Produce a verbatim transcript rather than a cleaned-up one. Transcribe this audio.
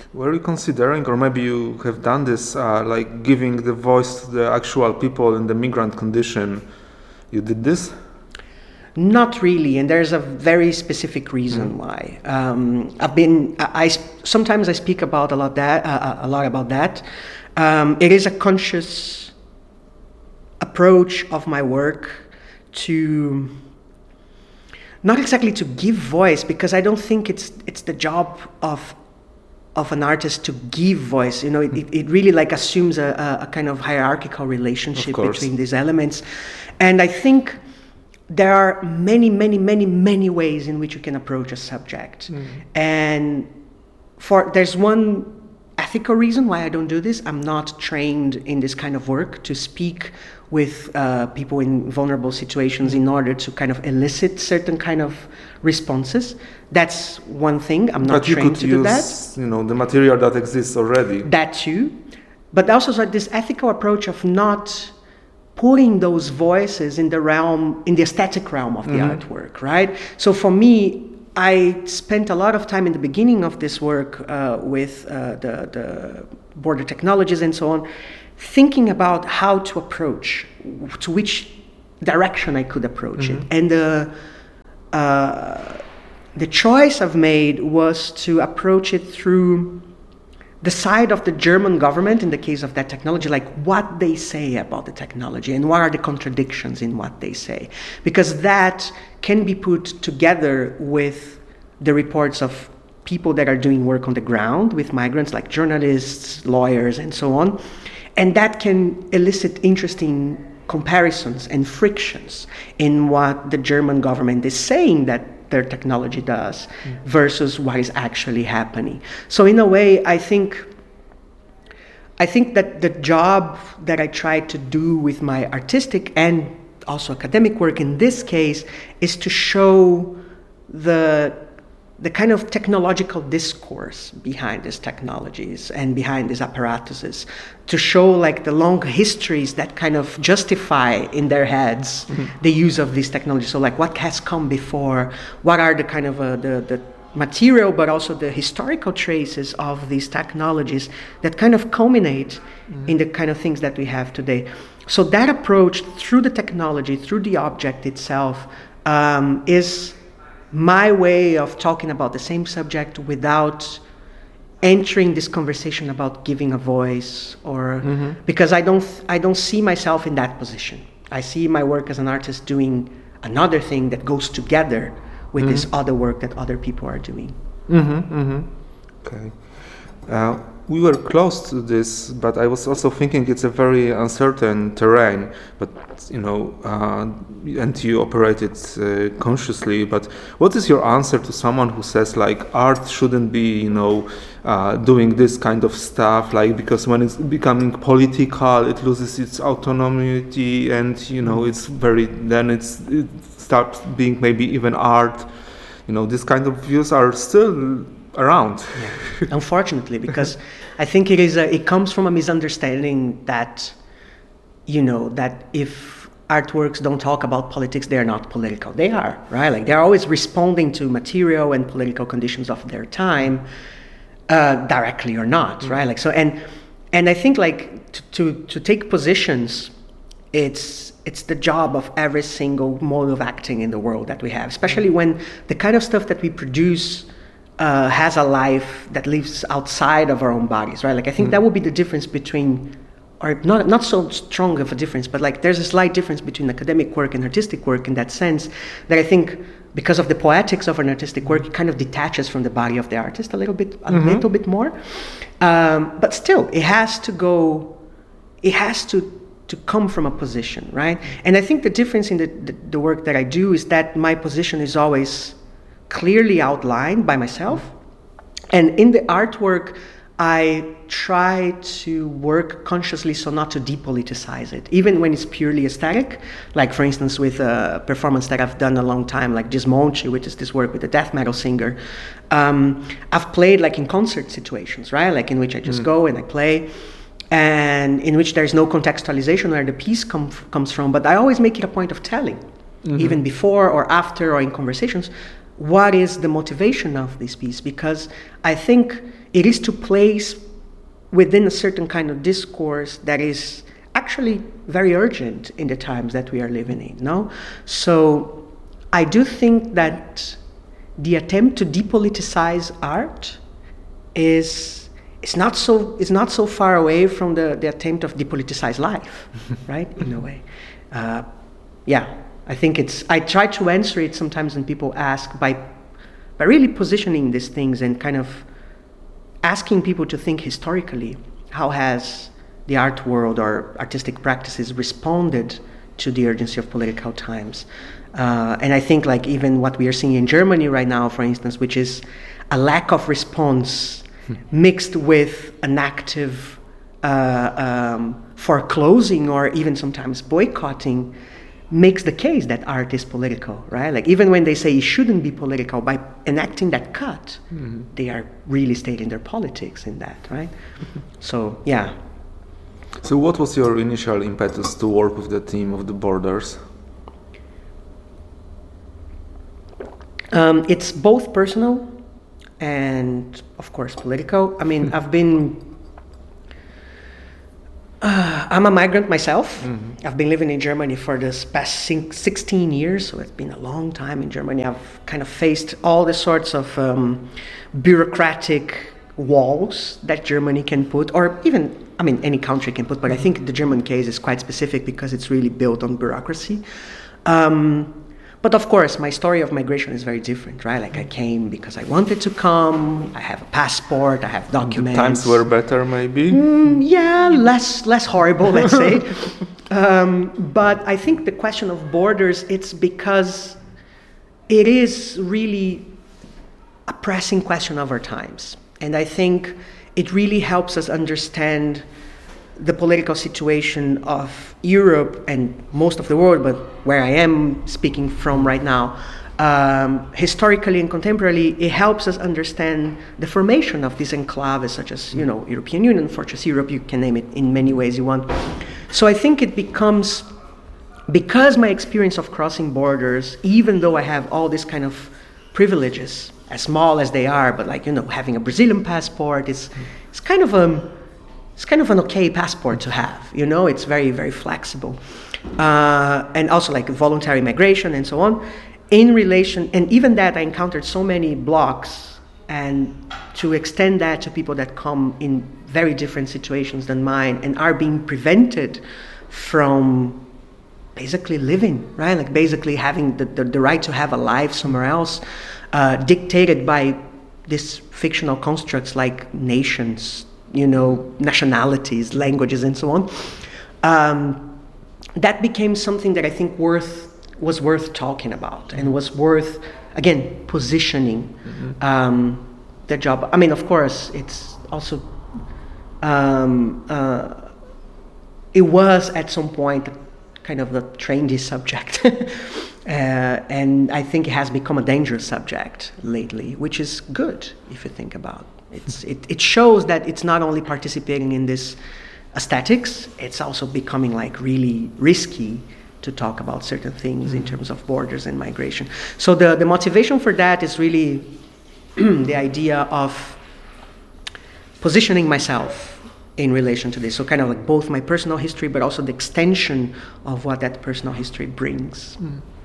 Were you considering, or maybe you have done this, uh, like giving the voice to the actual people in the migrant condition? You did this? Not really, and there's a very specific reason mm. why. Um, I've been. I, I sometimes I speak about a lot that uh, a lot about that. Um, it is a conscious approach of my work to not exactly to give voice, because I don't think it's it's the job of of an artist to give voice. You know, it, it really like assumes a, a kind of hierarchical relationship between these elements, and I think there are many, many, many, many ways in which you can approach a subject. Mm. And for there's one ethical reason why I don't do this. I'm not trained in this kind of work to speak with uh, people in vulnerable situations in order to kind of elicit certain kind of responses. That's one thing. I'm not but you trained could to use, do that. You know, the material that exists already. That too. But also like this ethical approach of not putting those voices in the realm, in the aesthetic realm of the mm-hmm. artwork, right? So for me, I spent a lot of time in the beginning of this work uh, with uh, the, the border technologies and so on, thinking about how to approach, to which direction I could approach mm-hmm. it. And the, uh, the choice I've made was to approach it through the side of the German government, in the case of that technology, like what they say about the technology and what are the contradictions in what they say. Because that can be put together with the reports of people that are doing work on the ground with migrants, like journalists, lawyers, and so on. And that can elicit interesting comparisons and frictions in what the German government is saying that their technology does mm. versus what is actually happening. So in a way, I think I think that the job that I try to do with my artistic and also academic work in this case is to show the the kind of technological discourse behind these technologies and behind these apparatuses, to show like the long histories that kind of justify in their heads mm-hmm. the use of these technologies. So like what has come before, what are the kind of uh, the, the material, but also the historical traces of these technologies that kind of culminate mm-hmm. in the kind of things that we have today. So that approach through the technology, through the object itself, um, is my way of talking about the same subject without entering this conversation about giving a voice, or mm-hmm. because I don't I don't see myself in that position. I see my work as an artist doing another thing that goes together with mm-hmm. this other work that other people are doing. Mm-hmm, mm-hmm. Okay. Uh, we were close to this, but I was also thinking it's a very uncertain terrain. But you know, uh, and you operate it uh, consciously. But what is your answer to someone who says like art shouldn't be, you know, uh, doing this kind of stuff? Like because when it's becoming political, it loses its autonomy, and you know, it's very then it's it starts being maybe even art. You know, this kind of views are still around. Yeah. Unfortunately, because I think it is a, it comes from a misunderstanding that, you know, that if artworks don't talk about politics, they are not political. They are, right? Like they're always responding to material and political conditions of their time, uh, directly or not, mm-hmm. right? Like so, and and I think like to, to to take positions, it's it's the job of every single mode of acting in the world that we have, especially when the kind of stuff that we produce Uh, has a life that lives outside of our own bodies, right? Like I think mm. that would be the difference between, or not not so strong of a difference, but like there's a slight difference between academic work and artistic work in that sense, that I think because of the poetics of an artistic work, it kind of detaches from the body of the artist a little bit, a mm-hmm. little bit more. Um, but still, it has to go, it has to to come from a position, right? And I think the difference in the, the, the work that I do is that my position is always clearly outlined by myself, and in the artwork I try to work consciously so not to depoliticize it, even when it's purely aesthetic. Like for instance with a performance that I've done a long time, like Desmonte, which is this work with a death metal singer. um, I've played like in concert situations, right? Like in which I just mm. go and I play, and in which there's no contextualization where the piece com- comes from, but I always make it a point of telling, mm-hmm. even before or after or in conversations, what is the motivation of this piece? Because I think it is to place within a certain kind of discourse that is actually very urgent in the times that we are living in, no? So I do think that the attempt to depoliticize art is it's not so it's not so far away from the, the attempt of depoliticize life, right? In a way. Uh, yeah, I think it's I try to answer it sometimes when people ask by by really positioning these things and kind of asking people to think historically. How has the art world or artistic practices responded to the urgency of political times? Uh, and I think like even what we are seeing in Germany right now, for instance, which is a lack of response mixed with an active uh, um, foreclosing or even sometimes boycotting, makes the case that art is political, right? Like even when they say it shouldn't be political, by enacting that cut, mm-hmm. they are really stating their politics in that, right? So, yeah. So what was your initial impetus to work with the team of the Borders? Um, it's both personal and, of course, political. I mean, I've been... Uh, I'm a migrant myself. Mm-hmm. I've been living in Germany for this past sixteen years, so it's been a long time in Germany. I've kind of faced all the sorts of um, bureaucratic walls that Germany can put, or even, I mean, any country can put, but I think the German case is quite specific because it's really built on bureaucracy. Um, But of course, my story of migration is very different, right? Like I came because I wanted to come. I have a passport. I have documents. The times were better, maybe. Mm, yeah, less less horrible, let's say. um, but I think the question of borders, it's because it is really a pressing question of our times, and I think it really helps us understand the political situation of Europe and most of the world, but where I am speaking from right now, um, historically and contemporarily, it helps us understand the formation of these enclaves, such as, you know, European Union, Fortress Europe, you can name it in many ways you want. So I think it becomes, because my experience of crossing borders, even though I have all these kind of privileges, as small as they are, but like, you know, having a Brazilian passport, is it's kind of a, It's kind of an okay passport to have, you know, it's very, very flexible. Uh, and also like voluntary migration and so on. In relation, and even that I encountered so many blocks, and to extend that to people that come in very different situations than mine and are being prevented from basically living, right? Like basically having the, the, the right to have a life somewhere else, uh, dictated by these fictional constructs like nations, you know, nationalities, languages, and so on. Um, that became something that I think worth was worth talking about and was worth, again, positioning mm-hmm. um, the job. I mean, of course, it's also, um, uh, it was at some point kind of a trendy subject. uh, and I think it has become a dangerous subject lately, which is good if you think about it. It's, it, it shows that it's not only participating in this aesthetics, it's also becoming like really risky to talk about certain things mm-hmm. in terms of borders and migration. So the, the motivation for that is really the idea of positioning myself in relation to this. So kind of like both my personal history, but also the extension of what that personal history brings. Mm.